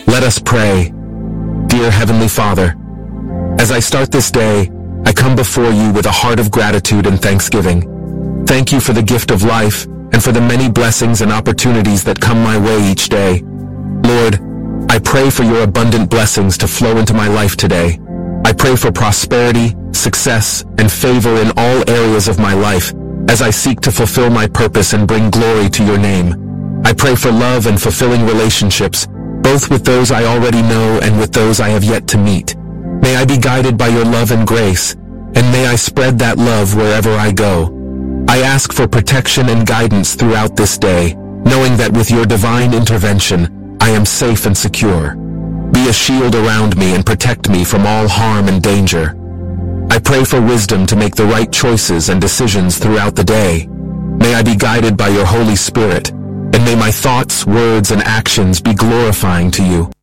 Let us pray. Dear Heavenly Father, as I start this day, I come before you with a heart of gratitude and thanksgiving. Thank you for the gift of life and for the many blessings and opportunities that come my way each day. Lord, I pray for your abundant blessings to flow into my life today. I pray for prosperity, success, and favor in all areas of my life as I seek to fulfill my purpose and bring glory to your name. I pray for love and fulfilling relationships, both with those I already know and with those I have yet to meet. May I be guided by your love and grace, and may I spread that love wherever I go. I ask for protection and guidance throughout this day, knowing that with your divine intervention, I am safe and secure. Be a shield around me and protect me from all harm and danger. I pray for wisdom to make the right choices and decisions throughout the day. May I be guided by your Holy Spirit, and may my thoughts, words, and actions be glorifying to you.